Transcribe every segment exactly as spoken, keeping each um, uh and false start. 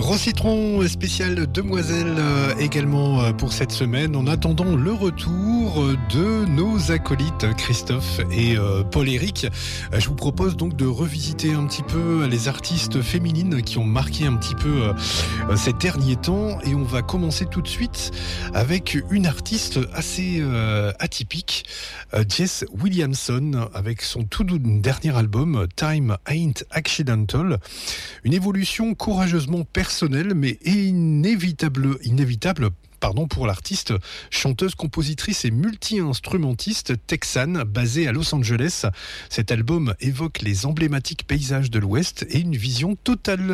Gros Citron spécial Demoiselle euh, également euh, pour cette semaine, en attendant le retour euh, de nos acolytes Christophe et euh, Paul-Éric. Euh, je vous propose donc de revisiter un petit peu les artistes féminines qui ont marqué un petit peu euh, ces derniers temps, et on va commencer tout de suite avec une artiste assez euh, atypique, euh, Jess Williamson, avec son tout dernier album Time Ain't Accidental. Une évolution courageusement personnelle mais inévitable, inévitable pardon, pour l'artiste, chanteuse, compositrice et multi-instrumentiste texane basée à Los Angeles. Cet album évoque les emblématiques paysages de l'Ouest et une vision totalement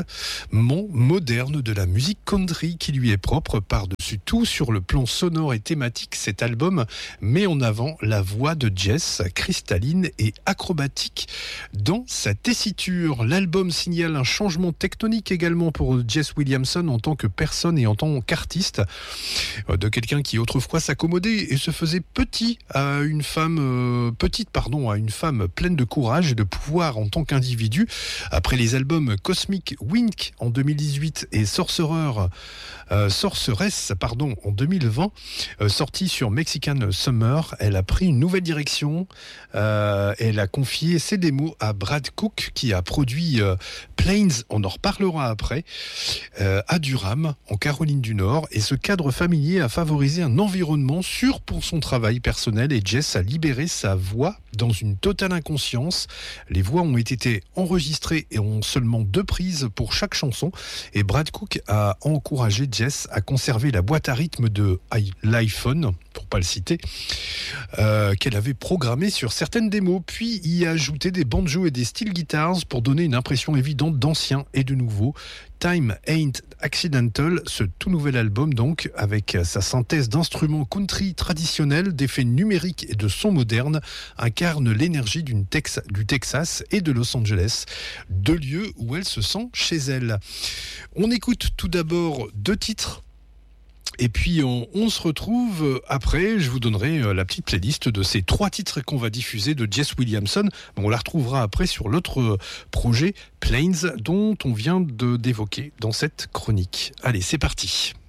moderne de la musique country qui lui est propre. Par-dessus tout, sur le plan sonore et thématique, cet album met en avant la voix de Jess, cristalline et acrobatique dans sa tessiture. L'album signale un changement tectonique également pour Jess Williamson en tant que personne et en tant qu'artiste. De quelqu'un qui autrefois s'accommodait et se faisait petit à une femme euh, petite pardon à une femme pleine de courage et de pouvoir en tant qu'individu. Après les albums Cosmic Wink en deux mille dix-huit et Sorcerer euh, Sorceress pardon en deux mille vingt, euh, sorti sur Mexican Summer, elle a pris une nouvelle direction. Euh, elle a confié ses démos à Brad Cook qui a produit euh, Plains, on en reparlera après, euh, à Durham en Caroline du Nord, et ce cadre familier a favorisé un environnement sûr pour son travail personnel, et Jess a libéré sa voix dans une totale inconscience. Les voix ont été enregistrées et ont seulement deux prises pour chaque chanson, et Brad Cook a encouragé Jess à conserver la boîte à rythme de l'iPhone, pour pas le citer, euh, qu'elle avait programmée sur certaines démos, puis y a ajouté des banjos et des steel guitars pour donner une impression évidente d'ancien et de nouveau. Time Ain't Accidental, ce tout nouvel album donc, avec sa synthèse d'instruments country traditionnels, d'effets numériques et de sons modernes, incarne l'énergie d'une Tex- du Texas et de Los Angeles, deux lieux où elle se sent chez elle. On écoute tout d'abord deux titres, et puis on, on se retrouve après. Je vous donnerai la petite playlist de ces trois titres qu'on va diffuser de Jess Williamson. On la retrouvera après sur l'autre projet Plains dont on vient de d'évoquer dans cette chronique. Allez, c'est parti.